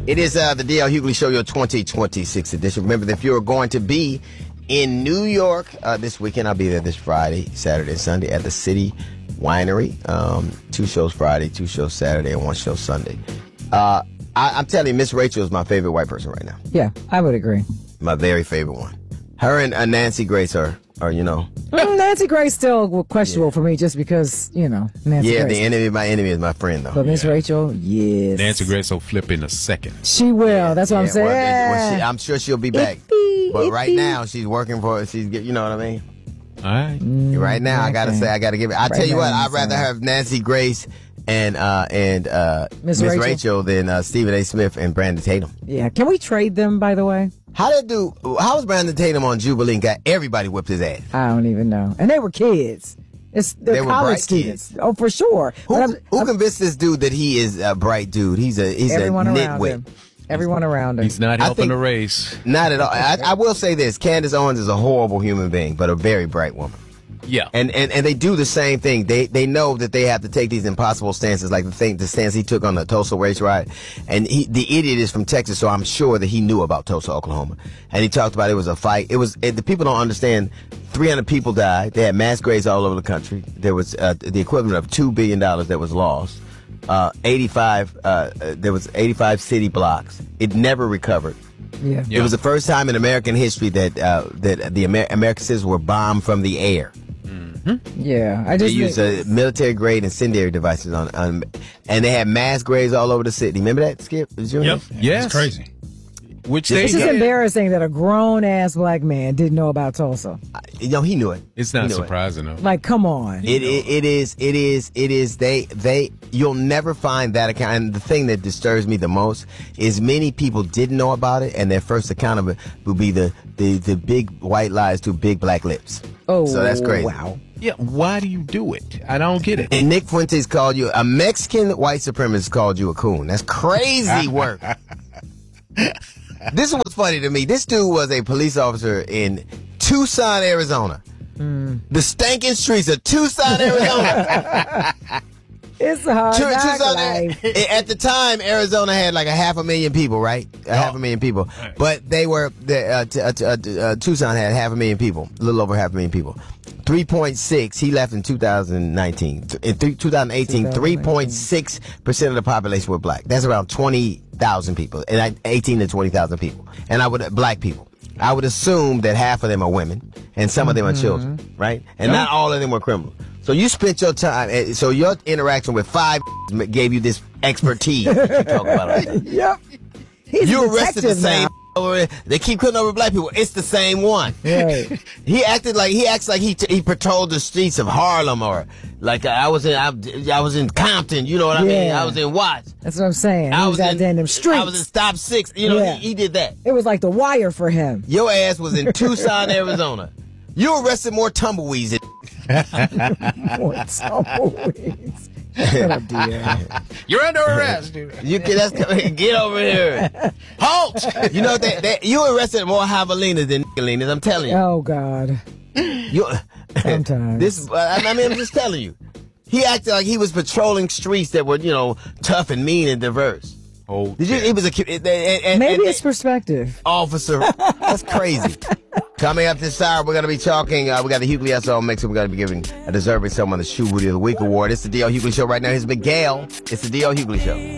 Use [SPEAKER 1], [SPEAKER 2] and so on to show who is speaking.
[SPEAKER 1] It is the D.L. Hughley Show, your 2026 edition. Remember that if you're going to be in New York this weekend, I'll be there this Friday, Saturday, and Sunday at the City Winery. 2 shows Friday, 2 shows Saturday, and 1 show Sunday. I'm telling you, Miss Rachel is my favorite white person right now.
[SPEAKER 2] Yeah, I would agree.
[SPEAKER 1] My very favorite one. Her and Nancy Grace are you know.
[SPEAKER 2] Nancy Grace still questionable for me just because, you know, Nancy Grace.
[SPEAKER 1] The enemy of my enemy is my friend, though.
[SPEAKER 2] But Miss Rachel, yes.
[SPEAKER 3] Nancy Grace will flip in a second.
[SPEAKER 2] She will. That's what I'm saying.
[SPEAKER 1] Well, I'm sure she'll be back. But right now, she's working for it. You know what I mean?
[SPEAKER 3] All right.
[SPEAKER 1] Right now, I got to give it. I tell you what, I'd rather have Nancy Grace and Miss Rachel than Stephen A. Smith and Brandon Tatum.
[SPEAKER 2] Yeah. Can we trade them, by the way?
[SPEAKER 1] How was Brandon Tatum on Jubilee and got everybody whipped his ass?
[SPEAKER 2] I don't even know. And they were kids. They're college students. Kids. Oh, for sure.
[SPEAKER 1] Who convinced this dude that he is a bright dude? He's a nitwit.
[SPEAKER 2] Everyone around him.
[SPEAKER 3] He's not helping the race.
[SPEAKER 1] Not at all. I will say this. Candace Owens is a horrible human being, but a very bright woman.
[SPEAKER 3] Yeah.
[SPEAKER 1] And they do the same thing. They know that they have to take these impossible stances, like the stance he took on the Tulsa race riot. And the idiot is from Texas, so I'm sure that he knew about Tulsa, Oklahoma. And he talked about it was a fight. The people don't understand. 300 people died. They had mass graves all over the country. There was the equivalent of $2 billion that was lost. There was 85 city blocks. It never recovered.
[SPEAKER 2] Yeah.
[SPEAKER 1] It was the first time in American history that the American citizens were bombed from the air.
[SPEAKER 2] Yeah,
[SPEAKER 1] they used military-grade incendiary devices on, and they had mass graves all over the city. Remember that, Skip?
[SPEAKER 3] Yep. Yes.
[SPEAKER 4] It's crazy.
[SPEAKER 3] Which
[SPEAKER 2] it's just embarrassing that a grown-ass black man didn't know about Tulsa.
[SPEAKER 1] He knew it.
[SPEAKER 3] It's not surprising, though.
[SPEAKER 2] Like, come on.
[SPEAKER 1] It is. You'll never find that account. And the thing that disturbs me the most is many people didn't know about it, and their first account of it will be the big white lies to big black lips.
[SPEAKER 2] Oh,
[SPEAKER 1] so that's crazy.
[SPEAKER 2] Wow.
[SPEAKER 3] Yeah, why do you do it? I don't get it.
[SPEAKER 1] And Nick Fuentes called you a Mexican white supremacist called you a coon. That's crazy work. This is what's funny to me. This dude was a police officer in Tucson, Arizona. The stinking streets of Tucson, Arizona.
[SPEAKER 2] It's a hard life.
[SPEAKER 1] At the time, Arizona had like 500,000 people, right? 500,000 people. Right. But they were Tucson had 500,000 people, a little over 500,000 people. 3.6. He left in 2019. In 2018, 3.6% of the population were black. That's around 20,000 people, and 18 to 20,000 people. And black people. I would assume that half of them are women, and some of them are children, right? And not all of them were criminals. So you spent your time, so your interaction with 5 gave you this expertise that you talk about.
[SPEAKER 2] Yep.
[SPEAKER 1] You arrested the same. They keep putting over black people. It's the same one.
[SPEAKER 2] Right.
[SPEAKER 1] He acts like he patrolled the streets of Harlem, or like I was in Compton. You know what I mean? I was in Watts.
[SPEAKER 2] That's what I'm saying. I was out there in them streets.
[SPEAKER 1] I was in Stop 6. You know, he did that.
[SPEAKER 2] It was like The Wire for him.
[SPEAKER 1] Your ass was in Tucson, Arizona. You arrested more tumbleweeds.
[SPEAKER 2] More tumbleweeds. Oh, dear.
[SPEAKER 3] You're under arrest.
[SPEAKER 1] Get over here. Halt! You know you arrested more javelinas than Nicolinas. I'm telling you.
[SPEAKER 2] Oh God. Sometimes.
[SPEAKER 1] I'm just telling you. He acted like he was patrolling streets that were, tough and mean and diverse.
[SPEAKER 3] Oh,
[SPEAKER 1] he was
[SPEAKER 2] maybe it's perspective.
[SPEAKER 1] Officer. That's crazy. Coming up this hour, we're going to be talking. We got the Hughley SO mix, and we're going to be giving a deserving someone the Shoe Booty of the Week award. It's the D.L. Hughley Show right now. Here's Miguel. It's the D.L. Hughley Show.